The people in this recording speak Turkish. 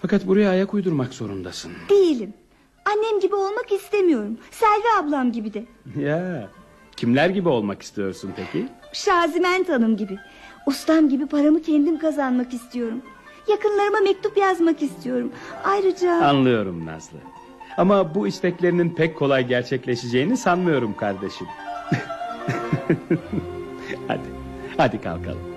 Fakat buraya ayak uydurmak zorundasın. Değilim. Annem gibi olmak istemiyorum. Selvi ablam gibi de. Ya, kimler gibi olmak istiyorsun peki? Şaziment Hanım gibi. Ustam gibi paramı kendim kazanmak istiyorum. Yakınlarıma mektup yazmak istiyorum. Ayrıca... Anlıyorum Nazlı. Ama bu isteklerinin pek kolay gerçekleşeceğini sanmıyorum kardeşim. Hadi kalkalım.